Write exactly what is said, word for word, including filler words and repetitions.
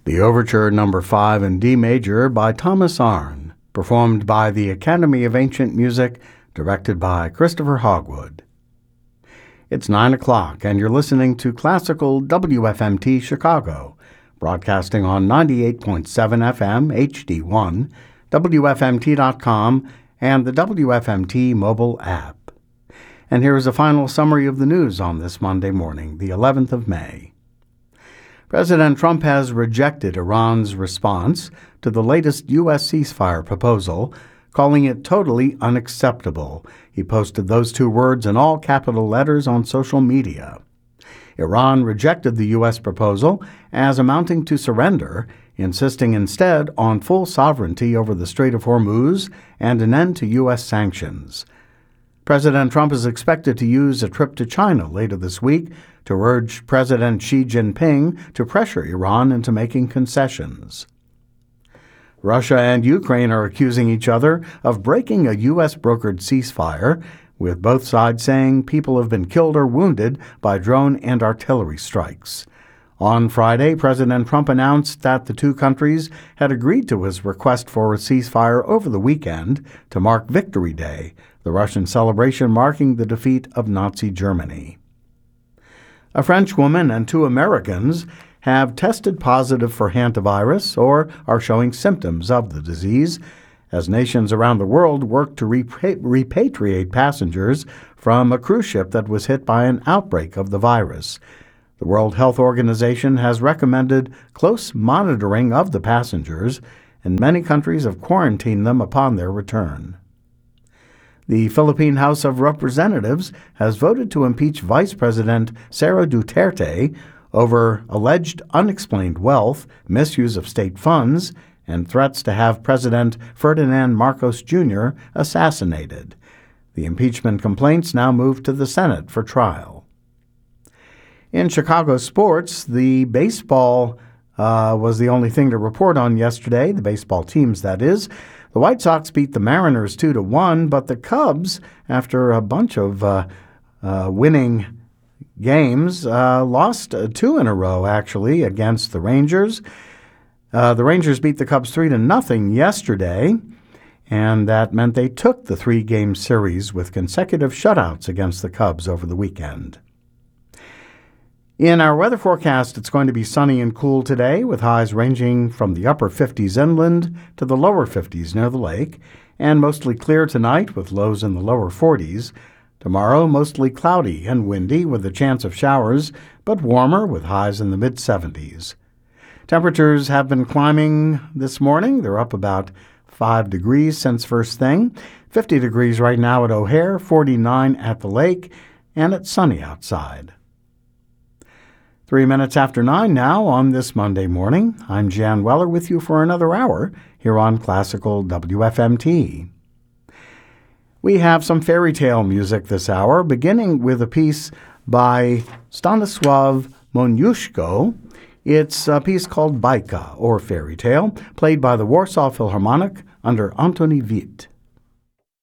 The Overture Number five in D Major by Thomas Arne, performed by the Academy of Ancient Music, directed by Christopher Hogwood. It's nine o'clock, and you're listening to Classical W F M T Chicago, broadcasting on ninety-eight point seven F M H D one, W F M T dot com, and the W F M T mobile app. And here is a final summary of the news on this Monday morning, the eleventh of May. President Trump has rejected Iran's response to the latest U S ceasefire proposal, calling it totally unacceptable. He posted those two words in all capital letters on social media. Iran rejected the U S proposal as amounting to surrender, insisting instead on full sovereignty over the Strait of Hormuz and an end to U S sanctions. President Trump is expected to use a trip to China later this week to urge President Xi Jinping to pressure Iran into making concessions. Russia and Ukraine are accusing each other of breaking a U S-brokered ceasefire, with both sides saying people have been killed or wounded by drone and artillery strikes. On Friday, President Trump announced that the two countries had agreed to his request for a ceasefire over the weekend to mark Victory Day, the Russian celebration marking the defeat of Nazi Germany. A French woman and two Americans have tested positive for hantavirus or are showing symptoms of the disease as nations around the world work to repa- repatriate passengers from a cruise ship that was hit by an outbreak of the virus. The World Health Organization has recommended close monitoring of the passengers, and many countries have quarantined them upon their return. The Philippine House of Representatives has voted to impeach Vice President Sara Duterte over alleged unexplained wealth, misuse of state funds, and threats to have President Ferdinand Marcos Junior assassinated. The impeachment complaints now move to the Senate for trial. In Chicago sports, the baseball uh, was the only thing to report on yesterday, the baseball teams, that is. The White Sox beat the Mariners two to one, but the Cubs, after a bunch of uh, uh, winning games, uh, lost uh, two in a row, actually, against the Rangers. Uh, the Rangers beat the Cubs three to nothing yesterday, and that meant they took the three-game series with consecutive shutouts against the Cubs over the weekend. In our weather forecast, it's going to be sunny and cool today, with highs ranging from the upper fifties inland to the lower fifties near the lake, and mostly clear tonight with lows in the lower forties. Tomorrow, mostly cloudy and windy with a chance of showers, but warmer with highs in the mid-seventies. Temperatures have been climbing this morning. They're up about five degrees since first thing. fifty degrees right now at O'Hare, forty-nine at the lake, and it's sunny outside. Three minutes after nine now on this Monday morning. I'm Jan Weller with you for another hour here on Classical W F M T. We have some fairy tale music this hour, beginning with a piece by Stanisław Moniuszko. It's a piece called Bajka, or Fairy Tale, played by the Warsaw Philharmonic under Antoni Witt.